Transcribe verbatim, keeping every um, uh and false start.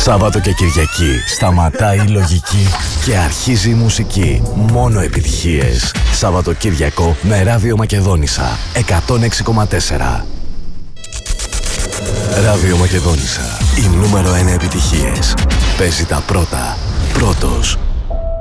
Σάββατο και Κυριακή σταματάει η λογική και αρχίζει η μουσική. Μόνο επιτυχίες. Σαββατοκύριακο με Ράδιο Μακεδόνισσα εκατόν έξι κόμμα τέσσερα. Ράδιο Μακεδόνισσα. Η νούμερο ένα επιτυχίες. Παίζει τα πρώτα. Πρώτος.